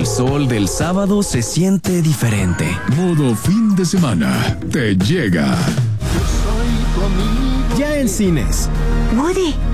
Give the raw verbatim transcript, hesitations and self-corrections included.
sol del sábado se siente diferente. Modo fin de semana te llega. Ya en cines. Woody,